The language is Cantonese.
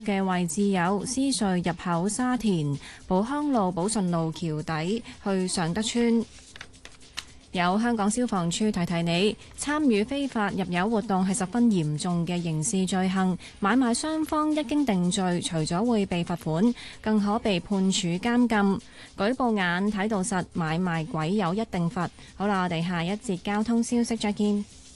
嘅位置有獅隧入口、沙田寶康路、寶順路橋底去尚德村。有香港消防處提提你，參與非法入油活動係十分嚴重嘅刑事罪行，買賣雙方一經定罪，除咗會被罰款，更可被判處監禁。舉報眼睇到實，買賣鬼有一定罰。好啦，我哋下一節交通消息再見。